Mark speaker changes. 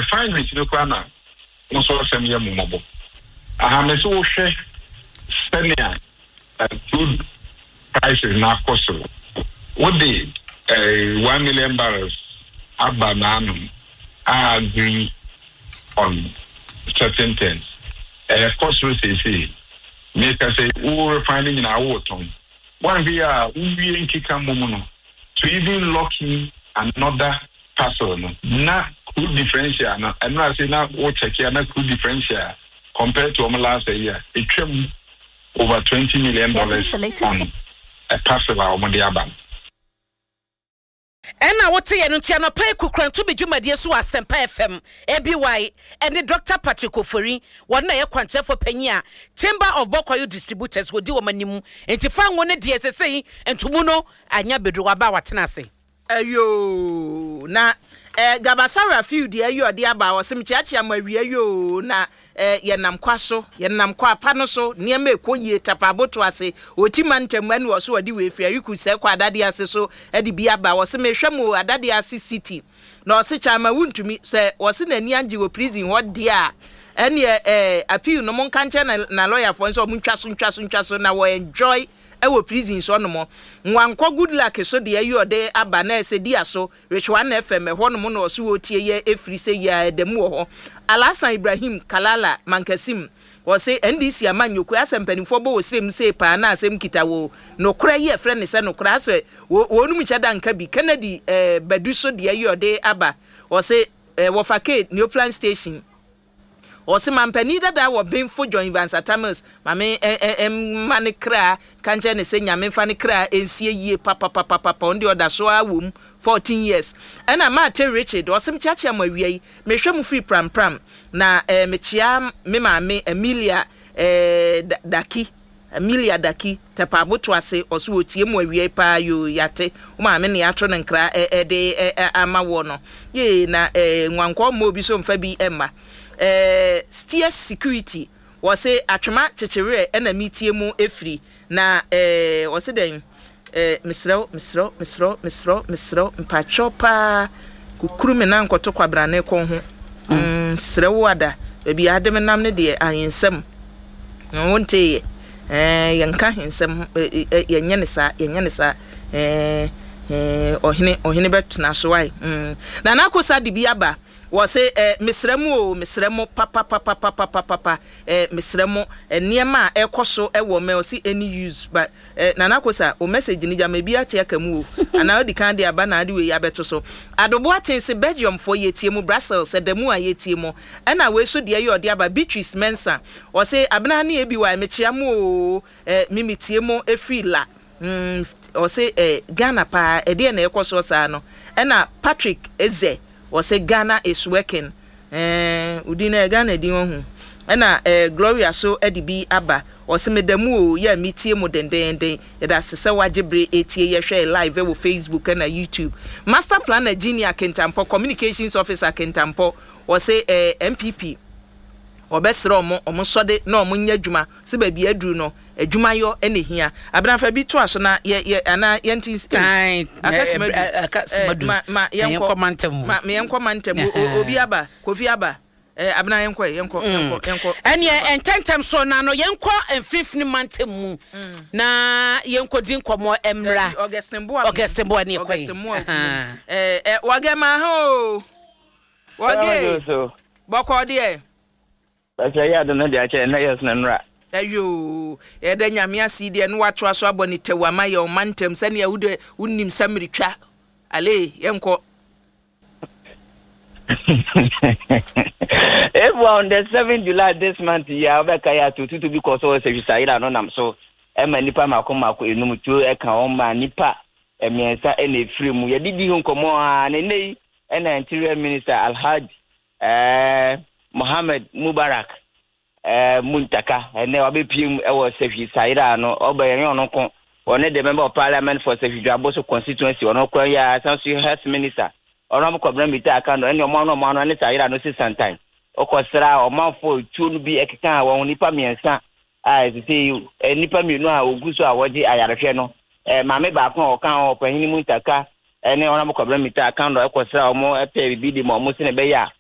Speaker 1: refinery no kwana no so sem ye momobo aha me so hwe senia food prices na cost what the 1 million barrels abananum agree on certain things cost say make us say we refining in our water one we are we in kika momo to even lock in another parcel na crude differential na and I say now what check here na crude differential compared to last year it came over $20 million on a parcel of Modiaban.
Speaker 2: And I would say, and Tiana Pay Kukran to be Jumadia Su Asempa FM, ABY, and the Dr. Patrick Ofori, one year quantity for Penya, Timber of Bokoyo distributors will do a minimum, and to find one at DSSA and to Muno, and Yabedu Abawa Tenase.
Speaker 3: Ayo, na Gabasara few dear you are dear about some chachi and Maria yo na yenam kwaso, yenam kwa panoso, near me koye tapabotuase, Otimantem when was so a dewy fair you could say qua daddy as so Eddie Biaba was a meshamo a daddy as city. No such a wound to me, say, was in a Nyanji prison what dear. Any appeal no mon cancha na lawyer for so munchasun na we enjoy ewo prison so no mo nwankọ good luck so de ayi ode aba na ese dia so Rich1 FM ho no mo no so otie ye efri se ya demu ho Alasan Ibrahim Kalala Mankasim wo se NDC amanyoku asempanifo bo sem se pa na asem kitawo no kra ye frɛ ne se no kra so wonu mu chada nka bi Kennedy badu so de ayi ode aba wo se wo fake new plan station Ose mampani dada wo benfo John Evans Atamas mame manikra kanche ne se nyame fa ne kra ensie yie papa ndi oda so awum 14 years ena ma te Richard osem chiachi amawie mehwem free pram na mechia me mame Emilia Daki tapa boto ase oso otie mu awie pa yo yate o mame ne atro ne nkra de amawo no ye na nwanko mo bi so mfa bi emma steer security was say atwema chechere na mitie mu efri na was den misro mpacho pa kukuru me na nkoto kwabrane ko ho srewo ada bi adem nam ne de ayensem wonte yanka hensem yenye ne sa ohine betuna so wai na nakosa de bi aba was say misremo papa misremo niema ekoso ewo me o si any use but nana kosa o message ni jama bi a che akamu o ana odi kan de aba na ade we ya beto so adobo atense Belgium for yetie mu Brussels demu a yetie mu na we so de ye odi aba Beatrice Mensa o say abna na ebi wa mechia mu o mimitie mu efila o say Ghana pa e de na ekoso sa no na Patrick Eze was say Ghana is working udina Ghana di ho na Gloria so edibi aba was medamu o ya mitie mo denden da sese wagebre etie ye hwe live wo Facebook na YouTube Master Planner Junior Kentampo Communications Officer Kentampo was say MPP obesro omo sode na omo nya dwuma se ba bi aduru no adwuma yo ene hia abranfa bi to aso na ye ana yentin akasimadu ma yenkomantem obi aba kofi aba abna yenko ene ententem so na no yenko enfifni mantem mu na yenko din komo emra Augustin Boa ne kwai wagema ho wage boko de
Speaker 4: ya don't know the na yes na nra
Speaker 3: ayo da nyame aside no watro aso aboni tewa ma ye o mantem sane ya wude unnim samiritwa ale yenko
Speaker 4: on the 7th July this month ya obeka ya to because o se Saira no nam so ema nipa makoma ko enum tu e kan o ma nipa emiensa ene free mu ye didi hu nkomo a ne nei ena interior minister Alhaji Mohammed Mubarak Muntaka ene wabepiem e wo Sefi Saira no obayen ono ko one the member of parliament for Sefi Dwaboso constituency ono ko ya Sansu health minister ono mo problem bita aka no ene omo no ne Saira no sometime okosra omanfo tunu bi ekeka wo nipa miensa a say nipa mienu a oguso a wodi ayarehwe no maame ba ko o kan o panyin Muntaka ene ono mo problem bita aka no ekosra omo epe bi di mo se ne be ya